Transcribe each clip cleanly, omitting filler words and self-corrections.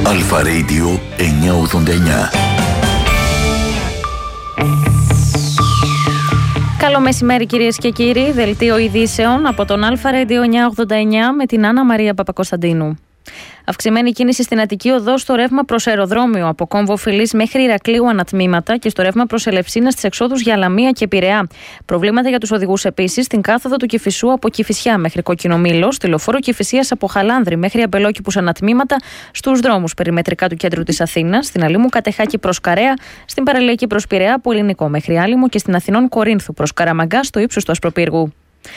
Αλφα Radio 989. Καλό μεσημέρι κυρίες και κύριοι, δελτίο ειδήσεων από τον Αλφα Radio 989 με την Άννα Μαρία Παπακοσταντίνου. Αυξημένη κίνηση στην Αττική Οδό στο ρεύμα προς αεροδρόμιο από Κόμβο Φιλής μέχρι Ηρακλείου ανατμήματα και στο ρεύμα προς Ελευσίνα στις εξόδους για Λαμία και Πειραιά. Προβλήματα για τους οδηγούς επίσης στην κάθοδο του Κηφισού από Κηφισιά μέχρι Κοκκινομήλο, στη λεωφόρο Κηφισίας από Χαλάνδρη μέχρι Αμπελόκηπους ανατμήματα, στους δρόμους περιμετρικά του κέντρου της Αθήνας, στην Αλήμου Κατεχάκη προς Καρέα, στην Παραλιακή προς Πειραιά από Ελληνικό μέχρι Άλυμο και στην Αθηνών Κορίνθου προς Καραμαγκά στο ύψος του Ασπροπύργου.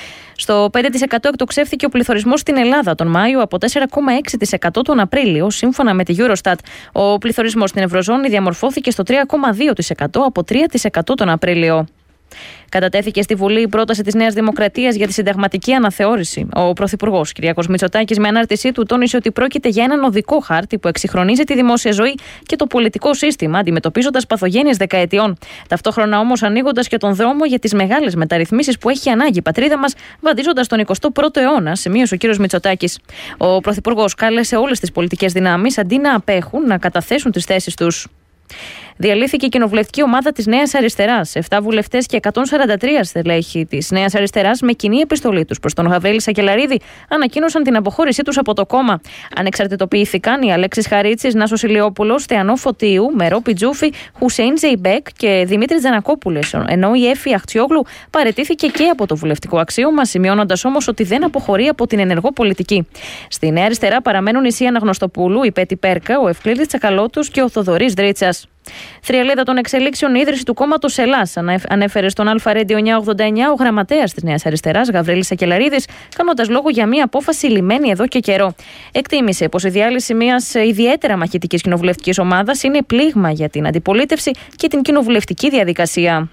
Στο 5% εκτοξεύθηκε ο πληθωρισμός στην Ελλάδα τον Μάιο από 4,6% τον Απρίλιο, σύμφωνα με τη Eurostat. Ο πληθωρισμός στην Ευρωζώνη διαμορφώθηκε στο 3,2% από 3% τον Απρίλιο. Κατατέθηκε στη Βουλή η πρόταση της Νέας Δημοκρατίας για τη συνταγματική αναθεώρηση. Ο Πρωθυπουργός Κυριάκος Μητσοτάκης, με ανάρτησή του, τόνισε ότι πρόκειται για έναν οδικό χάρτη που εξυγχρονίζει τη δημόσια ζωή και το πολιτικό σύστημα, αντιμετωπίζοντας παθογένειες δεκαετιών. Ταυτόχρονα όμως ανοίγοντας και τον δρόμο για τις μεγάλες μεταρρυθμίσεις που έχει ανάγκη η πατρίδα μας, βαδίζοντας τον 21ο αιώνα, σημείωσε ο κ. Μητσοτάκης. Ο Πρωθυπουργός κάλεσε όλες τις πολιτικές δυνάμεις, αντί να απέχουν, να καταθέσουν τις θέσεις τους. Διαλύθηκε η κοινοβουλευτική ομάδα της Νέας Αριστεράς. 7 βουλευτές και 143 στελέχη της Νέας Αριστεράς, με κοινή επιστολή τους προς τον Γαβρίλη Σακελαρίδη, ανακοίνωσαν την αποχώρησή τους από το κόμμα. Ανεξαρτητοποιήθηκαν οι Αλέξης Χαρίτσης, Νάσος Ηλιόπουλος, Θεανό Φωτίου, Μερό Πιτζούφη, Χουσέιν Ζεϊμπέκ και Δημήτρης Τζανακόπουλες, ενώ η Έφη Αχτσιόγλου παραιτήθηκε και από το βουλευτικό αξίωμα, σημειώνοντας όμως ότι δεν αποχωρεί από την ενεργό πολιτική. Στη Νέα Αριστερά παραμένουν η Σία Αναγνωστοπούλου, η Πέτη Πέρκα, ο Ευκλήδης Τσακαλώτους και ο Θοδωρής Δρίτσας. Θριαλίδα των εξελίξεων, η ίδρυση του κόμματος Ελλάς, ανέφερε στον Αλφα Radio 989 ο γραμματέας της Νέας Αριστεράς, Γαβρίλης Σακελαρίδης, κάνοντας λόγο για μια απόφαση λυμμένη εδώ και καιρό. Εκτίμησε πως η διάλυση μιας ιδιαίτερα μαχητικής κοινοβουλευτικής ομάδας είναι πλήγμα για την αντιπολίτευση και την κοινοβουλευτική διαδικασία.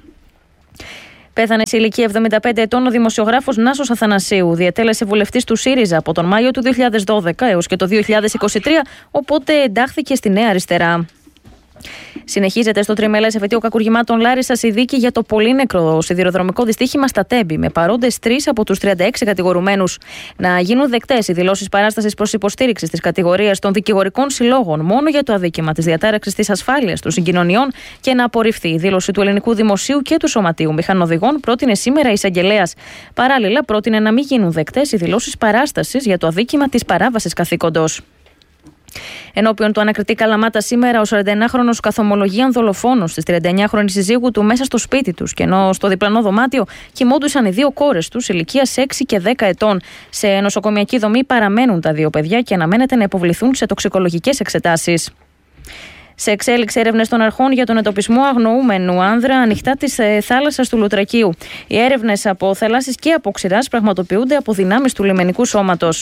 Πέθανε σε ηλικία 75 ετών ο δημοσιογράφος Νάσος Αθανασίου. Διετέλεσε βουλευτής του ΣΥΡΙΖΑ από τον Μάιο του 2012 έως και το 2023, οπότε εντάχθηκε στη Νέα Αριστερά. Συνεχίζεται στο τριμελές εφετείο κακουργημάτων Λάρισσας η δίκη για το πολύνεκρο σιδηροδρομικό δυστύχημα στα Τέμπη, με παρόντες 3 από τους 36 κατηγορουμένους. Να γίνουν δεκτές οι δηλώσεις παράστασης προς υποστήριξη της κατηγορίας των δικηγορικών συλλόγων μόνο για το αδίκημα της διατάραξης της ασφάλειας των συγκοινωνιών και να απορριφθεί η δήλωση του Ελληνικού Δημοσίου και του Σωματείου Μηχανοδηγών, πρότεινε σήμερα η εισαγγελέας. Παράλληλα, πρότεινε να μην γίνουν δεκτές οι δηλώσεις παράστασης για το αδίκημα της παράβασης καθήκοντος. Ενώπιον του ανακριτή Καλαμάτα σήμερα, ο 41χρονος καθομολογίαν δολοφόνος της 39χρονης συζύγου του μέσα στο σπίτι τους, και ενώ στο διπλανό δωμάτιο κοιμόντουσαν οι 2 κόρες τους ηλικίας 6 και 10 ετών. Σε νοσοκομιακή δομή παραμένουν τα 2 παιδιά και αναμένεται να υποβληθούν σε τοξικολογικές εξετάσεις. Σε εξέλιξη έρευνες των αρχών για τον εντοπισμό αγνοούμενου άνδρα ανοιχτά της θάλασσας του Λουτρακίου. Οι έρευνες από θαλάσσης και από ξηράς πραγματοποιούνται από δυνάμεις του λιμενικού σώματος.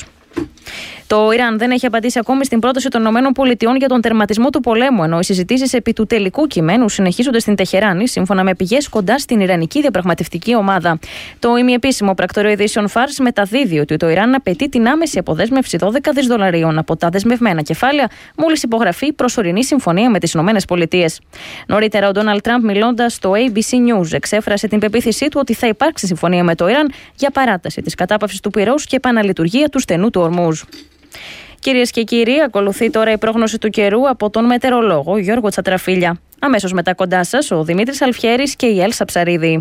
Το Ιράν δεν έχει απαντήσει ακόμη στην πρόταση των ΗΠΑ για τον τερματισμό του πολέμου, ενώ οι συζητήσεις επί του τελικού κειμένου συνεχίζονται στην Τεχεράνη, σύμφωνα με πηγές κοντά στην Ιρανική διαπραγματευτική ομάδα. Το ημιεπίσημο πρακτορείο ειδήσεων Φάρς μεταδίδει ότι το Ιράν απαιτεί την άμεση αποδέσμευση $12 δισεκατομμυρίων από τα δεσμευμένα κεφάλαια, μόλις υπογραφεί η προσωρινή συμφωνία με τις ΗΠΑ. Νωρίτερα, ο Ντόναλντ Τραμπ, μιλώντας στο ABC News, εξέφρασε την πεποίθησή του ότι θα υπάρξει συμφωνία με το Ιράν για παράταση της κατάπαυσης του πυρός και επαναλειτουργία του στενού του Ορμούζ. Κυρίες και κύριοι, ακολουθεί τώρα η πρόγνωση του καιρού από τον μετεωρολόγο Γιώργο Τσατραφίλια. Αμέσως μετά κοντά σας ο Δημήτρης Αλφιέρης και η Έλσα Ψαρίδη.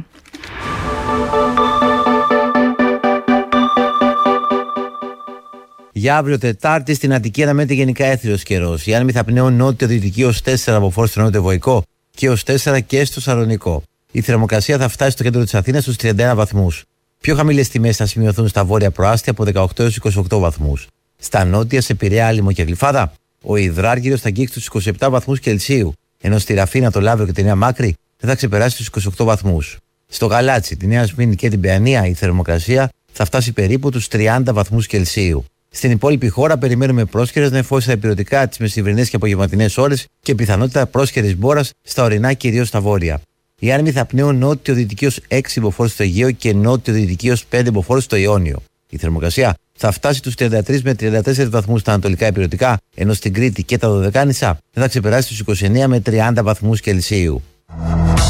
Για αύριο Τετάρτη στην Αττική αναμένεται γενικά έθριος καιρός. Οι άνεμοι θα πνέουν νότιο-δυτική ως 4 από φόρτ στο νότιο-βορικό και ως 4 και στο Σαλονικό. Η θερμοκρασία θα φτάσει στο κέντρο της Αθήνας στους 31 βαθμούς. Πιο χαμηλές τιμές θα σημειωθούν στα βόρεια προάστια από 18 έως 28 βαθμούς. Στα νότια, σε Πειραιά, Άλυμο και Γλυφάδα, ο υδράργυρος θα αγγίξει τους 27 βαθμούς Κελσίου, ενώ στη Ραφίνα, το Λαύριο και τη Νέα Μάκρη δεν θα ξεπεράσει τους 28 βαθμούς. Στο Γαλάτσι, τη Νέα Σμήνη και την Παιανία, η θερμοκρασία θα φτάσει περίπου τους 30 βαθμούς Κελσίου. Στην υπόλοιπη χώρα περιμένουμε πρόσχερες νεφώσεις στα υπηρετικά τις μεσημβρινές και απογευματινές ώρες και πιθανότητα πρόσχερης μπόρας στα ορεινά, κυρίως στα βόρεια. Οι άνεμοι θα πνέουν νότιο-δυτική ως 6 μποφόρ στο Αιγαίο και νότιο-δυτική ως 5 μποφόρ στο Ιόνιο. Η θερμοκρασία θα φτάσει τους 33 με 34 βαθμούς στα ανατολικά υπηρετικά, ενώ στην Κρήτη και τα Δωδεκάνησα δεν θα ξεπεράσει τους 29 με 30 βαθμούς Κελσίου.